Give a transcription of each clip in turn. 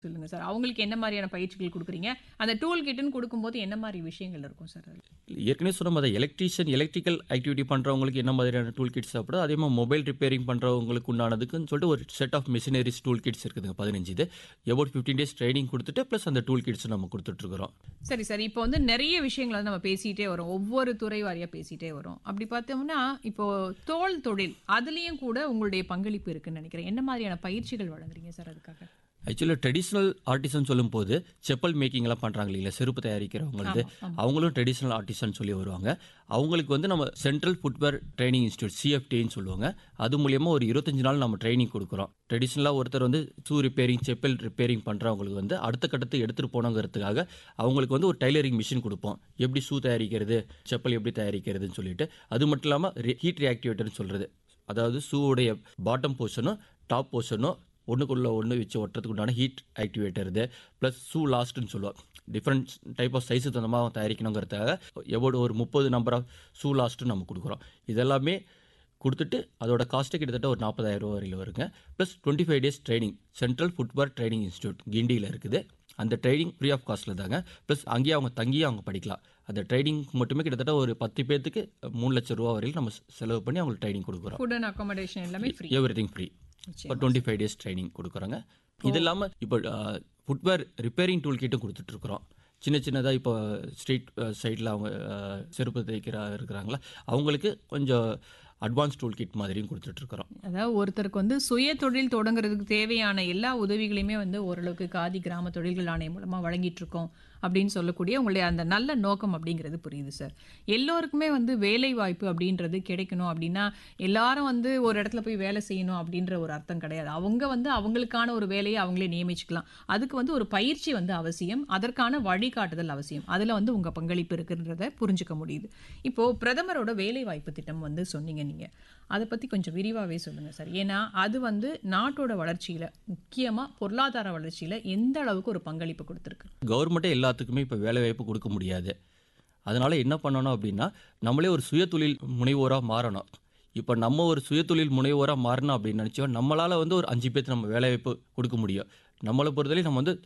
சொல்லுங்க சார். அவங்களுக்கு என்ன மாரியான பயிற்சிகள் குடுக்குறீங்க? அந்த டூல் கிட்ன்னு குடுக்கும்போது என்ன மாரி விஷயங்கள் இருக்கும் சார் அதுல? ஏற்கனவே சொன்ன மாதிரி எலக்ட்ரிக்கல் ஆக்டிவிட்டி பண்ணுறவங்களுக்கு என்ன மாதிரியான டூல் கிட்ஸ் தேவைப்படுது, அதே மாதிரி மொபைல் ரிப்பேரிங் பண்ணுறவங்களுக்கு உண்டானதுக்குன்னு சொல்லிட்டு ஒரு set of machineries tool kids இருக்குதுங்க 15 இது. அபவுட் 15 டேஸ் ட்ரைனிங் கொடுத்துட்டு ப்ளஸ் அந்த டூல் கிட்ஸ் நம்ம கொடுத்துட்ருக்குறோம். சரி சார். இப்போ வந்து நெறைய விஷயங்கள வந்து நம்ம பேசிட்டே வரோம். ஒவ்வொரு துறை வாரியா பேசிட்டே வரோம். அப்படி பார்த்தோம்னா, இப்போ தோல் தொழில் அதுலயும் கூட உங்களுடைய பங்களிப்பு இருக்குன்னு நெனைக்கிறேன். என்ன மாதிரியான பயிற்சிகள் வழங்குறீங்க சார் அதுக்காக? ஆக்சுவலாக ட்ரெடிஷ்னல் ஆர்டிசன் சொல்லும்போது செப்பல் மேக்கிங்லாம் பண்ணுறாங்க இல்லைங்களா, செருப்பு தயாரிக்கிறவங்களுக்கு ஆமா, ஆமா. அவங்களும் ட்ரெடிஷ்னல் ஆர்டிசன் சொல்லி வருவாங்க. அவங்களுக்கு வந்து நம்ம சென்ட்ரல் ஃபுட்வேர் ட்ரைனிங் இன்ஸ்டியூட் சிஎஃப்டின்னு சொல்லுவாங்க. அது மூலியமாக ஒரு 25 நாள் நம்ம ட்ரைனிங் கொடுக்குறோம். ட்ரெடிஷ்னலாக ஒருத்தர் வந்து ஷூ ரிப்பேரிங் செப்பல் ரிப்பேரிங் பண்ணுறவங்களுக்கு வந்து அடுத்த கட்டத்துக்கு எடுத்துகிட்டு போனோங்கிறதுக்காக அவங்களுக்கு வந்து ஒரு டைலரிங் மிஷின் கொடுப்போம். எப்படி ஷூ தயாரிக்கிறது, செப்பல் எப்படி தயாரிக்கிறதுன்னு சொல்லிட்டு. அது மட்டும் இல்லாமல் ஹீட் ரியாக்டிவேட்டர்னு சொல்கிறது, அதாவது ஷூவுடைய பாட்டம் போர்ஷனும் டாப் போர்ஷனும் ஒன்றுக்குள்ளே ஒன்று வச்சு ஒட்டுறதுக்கு உண்டான ஹீட் ஆக்டிவேட்டர் இது. ப்ளஸ் ஷூ லாஸ்ட்டுன்னு சொல்லுவோம். டிஃப்ரெண்ட் டைப் ஆஃப் சைஸு தகுந்தமாக தயாரிக்கணுங்கிறதுக்காக எவ்வளோ ஒரு 30 நம்பர் ஆஃப் ஷூ லாஸ்ட்டு நம்ம கொடுக்குறோம். இதெல்லாமே கொடுத்துட்டு அதோட காஸ்ட்டு கிட்டத்தட்ட ஒரு 40,000 ரூபா வரையில் வருங்க. Plus 25 days training central footwear training institute கிண்டியில் இருக்குது. அந்த ட்ரைனிங் ஃப்ரீ ஆஃப் காஸ்ட்டில் தாங்க. ப்ளஸ் அங்கேயே அவங்க தங்கியே அவங்க படிக்கலாம். அந்த ட்ரைனிங் மட்டுமே கிட்டத்தட்ட ஒரு 10 பேர்த்துக்கு 3 லட்சம் ரூபா வரையில் நம்ம செலவு பண்ணி அவங்களுக்கு ட்ரைனிங் கொடுக்குறோம். ஃபுட் அண்ட் அக்காமடேஷன் எல்லாமே ஃப்ரீ. Everything free. நிச்சயமா. இப்போ 25 டேஸ் ட்ரைனிங் கொடுக்குறாங்க. இது இல்லாமல் இப்போ ஃபுட்வேர் ரிப்பேரிங் டூல் கிட்டும் கொடுத்துட்ருக்குறோம். சின்னதாக இப்போ ஸ்ட்ரீட் சைடில் அவங்க செருப்பு இருக்கிறாங்களா, அவங்களுக்கு கொஞ்சம் அட்வான்ஸ் டூல் கிட் மாதிரியும் கொடுத்துட்ருக்குறோம். அதாவது ஒருத்தருக்கு வந்து சுய தொழில் தொடங்குறதுக்கு தேவையான எல்லா உதவிகளையுமே வந்து ஓரளவுக்கு காதி கிராம தொழில்கள் ஆணையம் மூலமா வழங்கிட்டு இருக்கோம் அப்படின்னு சொல்லக்கூடிய உங்களுடைய அந்த நல்ல நோக்கம் அப்படிங்கிறது புரியுது சார். எல்லோருக்குமே வந்து வேலை வாய்ப்பு அப்படின்றது கிடைக்கணும் அப்படின்னா எல்லாரும் வந்து ஒரு இடத்துல போய் வேலை செய்யணும் அப்படின்ற ஒரு அர்த்தம் கிடையாது. அவங்க வந்து அவங்களுக்கான ஒரு வேலையை அவங்களே நியமிச்சுக்கலாம். அதுக்கு வந்து ஒரு பயிற்சி வந்து அவசியம். அதற்கான வழிகாட்டுதல் அவசியம். அதுல வந்து உங்க பங்களிப்பு இருக்குன்றத புரிஞ்சுக்க முடியுது. இப்போ பிரதமரோட வேலை வாய்ப்பு திட்டம் வந்து சொன்னீங்க நீங்க. அதை பத்தி கொஞ்சம் விரிவாவே சொல்லுங்க சார். ஏன்னா அது வந்து நாட்டோட வளர்ச்சியில முக்கியமா பொருளாதார வளர்ச்சியில எந்த அளவுக்கு ஒரு பங்களிப்பு கொடுத்திருக்கு? கவர்மெண்ட்டே எல்லாத்துக்குமே இப்போ வேலை வாய்ப்பு கொடுக்க முடியாது. அதனால் என்ன பண்ணணும் அப்படின்னா, நம்மளே ஒரு சுயதொழில் முனைவோராக மாறணும். இப்போ நம்ம ஒரு சுயதொழில் முனைவோராக மாறணும் அப்படின்னு நினச்சோம், நம்மளால் வந்து ஒரு 5 பேருக்கு நம்ம வேலை வாய்ப்பு கொடுக்க முடியும். நம்மளை பொறுத்தவரை நம்ம வந்து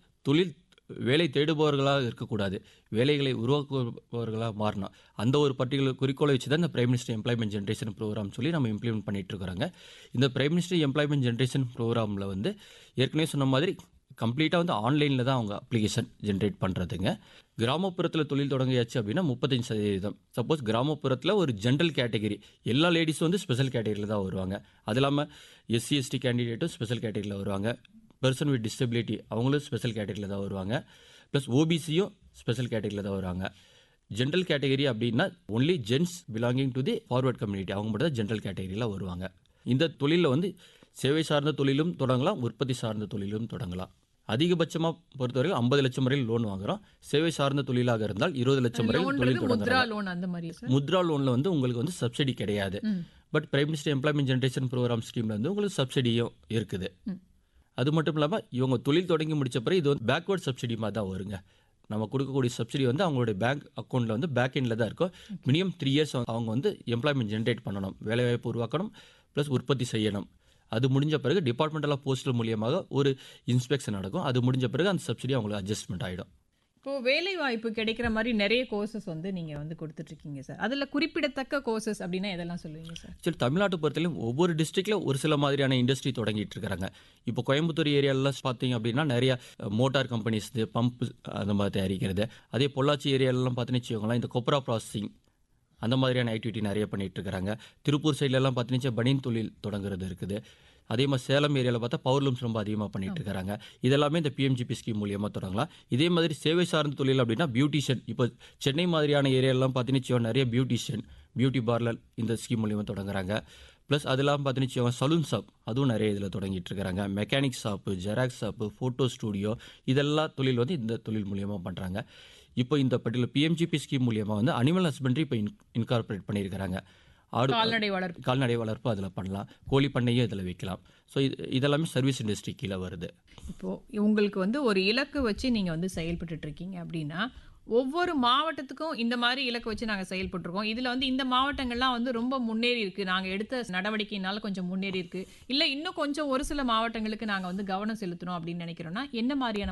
வேலை தேடுபவர்களாக இருக்கக்கூடாது, வேலைகளை உருவாக்குபவர்களாக மாறணும். அந்த ஒரு பர்டிகுலர் குறிக்கோளை வச்சு தான் இந்த prime minister employment generation program சொல்லி நம்ம இம்ப்ளிமெண்ட் பண்ணிட்டு இருக்கிறோங்க. இந்த பிரைம் மினிஸ்டர் எம்ப்ளாய்மெண்ட் ஜென்ரேஷன் ப்ரோக்ராமில் வந்து ஏற்கனவே சொன்ன மாதிரி கம்ப்ளீட்டாக வந்து ஆன்லைனில் தான் அவங்க அப்ளிகேஷன் ஜென்ரேட் பண்ணுறதுங்க. கிராமப்புறத்தில் தொழில் தொடங்கியாச்சு அப்படின்னா 35%. சப்போஸ் கிராமப்புறத்தில் ஒரு ஜென்ரல் கேட்டகரி எல்லா லேடிஸும் வந்து ஸ்பெஷல் கேட்டகரியில் தான் வருவாங்க. அது இல்லாமல் எஸ்சி எஸ்டி கேண்டிடேட்டும் ஸ்பெஷல் கேட்டகரியில் வருவாங்க. பர்சன் வித் டிசபிலிட்டி அவங்களும் ஸ்பெஷல் கேட்டகரியில் தான் வருவாங்க. ப்ளஸ் ஓபிசியும் ஸ்பெஷல் கேட்டகரியில் தான் வருவாங்க. ஜென்ரல் கேட்டகரி அப்படின்னா only gents belonging to the forward community அவங்க மட்டும் தான் ஜென்ரல் கேட்டகரியில் வருவாங்க. இந்த தொழிலில் வந்து சேவை சார்ந்த தொழிலும் தொடங்கலாம், உற்பத்தி சார்ந்த தொழிலும் தொடங்கலாம். அதிகபட்சமாக பொறுத்தவரையில் 50 லட்சம் வரையில் லோன் வாங்குறோம். சேவை சார்ந்த தொழிலாக இருந்தால் 20 லட்சம் வரையில் தொழில் தொடங்கலாம். முத்ரா லோனில் வந்து உங்களுக்கு வந்து சப்சிடி கிடையாது. But prime minister employment generation program ஸ்கீமில் வந்து உங்களுக்கு சப்சிடியும் இருக்குது. அது மட்டும் இல்லாமல் இவங்க தொழில் தொடங்கி முடிச்ச பிறகு இது வந்து பேக்வர்ட் சப்சிடி மாதிரி தான் வருங்க. நம்ம கொடுக்கக்கூடிய சப்சிடி வந்து அவங்களுடைய பேங்க் அக்கௌண்ட்டில் வந்து பேக் எண்டில் தான் இருக்கும். மினிமம் 3 இயர்ஸ் அவங்க வந்து எம்ப்ளாய்மெண்ட் ஜென்ரேட் பண்ணணும், வேலைவாய்ப்பு உருவாக்கணும், ப்ளஸ் உற்பத்தி செய்யணும். அது முடிஞ்ச பிறகு டிபார்ட்மெண்டல் ஆஃப் போஸ்டல் மூலியமாக ஒரு இன்ஸ்பெக்ஷன் நடக்கும். அது முடிஞ்ச பிறகு அந்த சப்சிடி அவங்களுக்கு அட்ஜஸ்ட்மெண்ட் ஆகிடும். இப்போ வேலை வாய்ப்பு கிடைக்கிற மாதிரி நிறைய கோர்சஸ் வந்து நீங்க வந்து கொடுத்துட்டு இருக்கீங்க சார். அதுல குறிப்பிடத்தக்க கோர்சஸ் அப்படின்னா எதெல்லாம் சொல்லுவீங்க சார்? சரி, தமிழ்நாட்டை பொறுத்தவரையிலும் ஒவ்வொரு டிஸ்ட்ரிக்ட்ல ஒரு சில மாதிரியான இண்டஸ்ட்ரி தொடங்கிட்டு இருக்காங்க. இப்போ கோயம்புத்தூர் ஏரியாலாம் பார்த்தீங்க அப்படின்னா நிறைய மோட்டார் கம்பெனிஸ், பம்ப் அந்த மாதிரி தயாரிக்கிறது. அதே பொள்ளாச்சி ஏரியாலலாம் பார்த்தீங்கன்னு வச்சுக்கோங்களேன், இந்த கொப்ரா ப்ராசஸிங் அந்த மாதிரியான ஆக்டிவிட்டி நிறைய பண்ணிட்டு இருக்கிறாங்க. திருப்பூர் சைட்லலாம் பார்த்தீங்கன்னா பனியன் தொழில் தொடங்குறது இருக்குது. அதே மாதிரி சேலம் ஏரியாவில் பார்த்தா பவர்லூம்ஸ் ரொம்ப அதிகமாக பண்ணிட்டு இருக்காங்க. இதெல்லாமே இந்த பிஎம்ஜிபி ஸ்கீம் மூலியமாக தொடங்கலாம். இதே மாதிரி சேவை சார்ந்த தொழில் அப்படின்னா பியூட்டிஷியன், இப்போ சென்னை மாதிரியான ஏரியாலாம் பார்த்தீங்கன்னா நிறைய பியூட்டி பார்லர் இந்த ஸ்கீம் மூலியமாக தொடங்குறாங்க. ப்ளஸ் அதெல்லாம் பார்த்தீங்கன்னா சலூன் ஷாப் அதுவும் நிறைய இதில் தொடங்கிட்டு இருக்கிறாங்க. Mechanic shop, xerox shop, photo studio இதெல்லாம் தொழில் வந்து இந்த தொழில் மூலியமாக பண்ணுறாங்க. இப்போ இந்த பர்டிகுலர் பிஎம்ஜிபி ஸ்கீம் மூலியமாக வந்து அனிமல் ஹஸ்பண்ட்ரி இப்போ இன்கார்பரேட் பண்ணியிருக்கிறாங்க. கால்நடை வளர்ப்பு அதில் பண்ணலாம், கோழி பண்ணையும் இதில் வைக்கலாம். ஸோ இதெல்லாமே சர்வீஸ் இண்டஸ்ட்ரி கீழே வருது. இப்போது உங்களுக்கு வந்து ஒரு இலக்கு வச்சு நீங்கள் வந்து செயல்பட்டு இருக்கீங்க அப்படின்னா ஒவ்வொரு மாவட்டத்துக்கும் இந்த மாதிரி இலக்கு வச்சு நாங்கள் செயல்பட்டுருக்கோம். இதில் வந்து இந்த மாவட்டங்கள்லாம் வந்து ரொம்ப முன்னேறி இருக்குது, நாங்கள் எடுத்த நடவடிக்கையினால கொஞ்சம் முன்னேறி இருக்குது, இல்லை இன்னும் கொஞ்சம் ஒரு சில மாவட்டங்களுக்கு நாங்கள் வந்து கவனம் செலுத்தணும் அப்படின்னு நினைக்கிறோன்னா என்ன மாதிரியான